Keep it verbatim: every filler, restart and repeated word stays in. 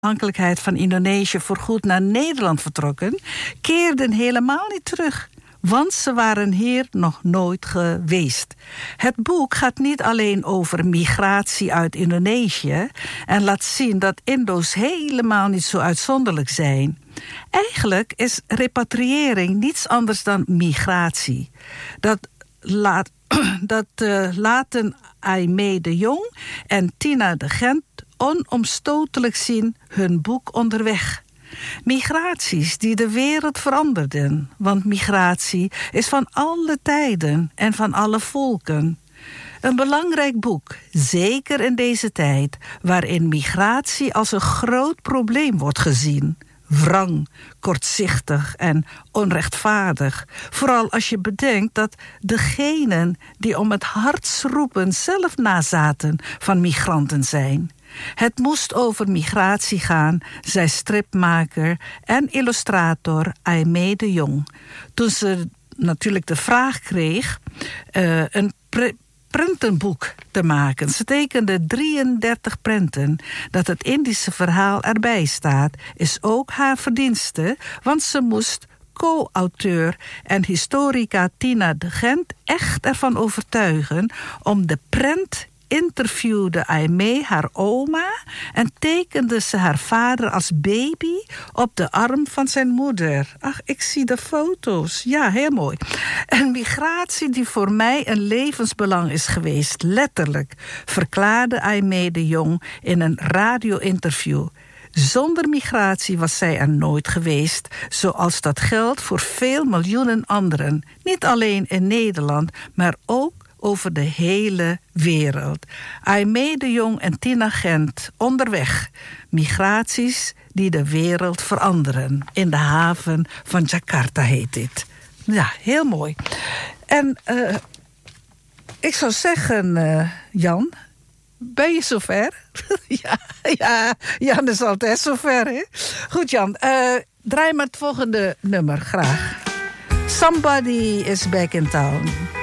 onafhankelijkheid van Indonesië voorgoed naar Nederland vertrokken, keerden helemaal niet terug. Want ze waren hier nog nooit geweest. Het boek gaat niet alleen over migratie uit Indonesië en laat zien dat Indo's helemaal niet zo uitzonderlijk zijn. Eigenlijk is repatriëring niets anders dan migratie. Dat, laat, dat uh, laten Aimee de Jong en Tina de Gent onomstotelijk zien hun boek Onderweg. Migraties die de wereld veranderden, want migratie is van alle tijden en van alle volken. Een belangrijk boek, zeker in deze tijd, waarin migratie als een groot probleem wordt gezien. Wrang, kortzichtig en onrechtvaardig. Vooral als je bedenkt dat degenen die om het hardst roepen zelf nazaten van migranten zijn. Het moest over migratie gaan, zei stripmaker en illustrator Aimee de Jong. Toen ze natuurlijk de vraag kreeg uh, een pre- prentenboek te maken. Ze tekende drieëndertig prenten. Dat het Indische verhaal erbij staat, is ook haar verdienste, want ze moest co-auteur en historica Tina de Gent echt ervan overtuigen om de prent interviewde Aimee haar oma en tekende ze haar vader als baby op de arm van zijn moeder. Ach, ik zie de foto's. Ja, heel mooi. Een migratie die voor mij een levensbelang is geweest, letterlijk, verklaarde Aimee de Jong in een radio-interview. Zonder migratie was zij er nooit geweest, zoals dat geldt voor veel miljoenen anderen. Niet alleen in Nederland, maar ook over de hele wereld. Aimee de Jong en Tina Gent, Onderweg. Migraties die de wereld veranderen. In de haven van Jakarta heet dit. Ja, heel mooi. En uh, ik zou zeggen, uh, Jan, ben je zover? ja, ja, Jan is altijd zover, hè? Goed, Jan, uh, draai maar het volgende nummer, graag. Somebody is back in town.